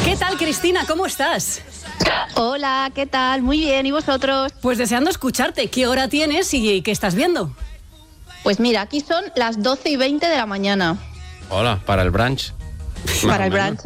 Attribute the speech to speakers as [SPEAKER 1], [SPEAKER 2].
[SPEAKER 1] ¿Qué tal, Cristina? ¿Cómo estás?
[SPEAKER 2] Hola, ¿qué tal? Muy bien, ¿y vosotros?
[SPEAKER 1] Pues deseando escucharte. ¿Qué hora tienes y qué estás viendo?
[SPEAKER 2] Pues mira, aquí son las 12:20 de la mañana.
[SPEAKER 3] Hola, para el brunch.
[SPEAKER 2] Para el brunch.